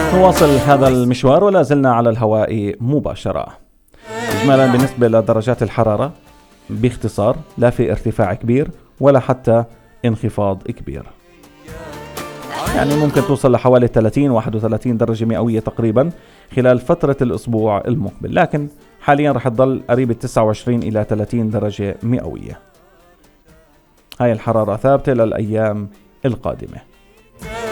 نواصل هذا المشوار ولا زلنا على الهواء مباشرة. إجمالا بالنسبة لدرجات الحرارة باختصار لا في ارتفاع كبير ولا حتى انخفاض كبير، يعني ممكن توصل لحوالي 30-31 درجة مئوية تقريبا خلال فترة الأسبوع المقبل، لكن حاليا رح تظل قريب 29 إلى 30 درجة مئوية. هاي الحرارة ثابتة للأيام القادمة.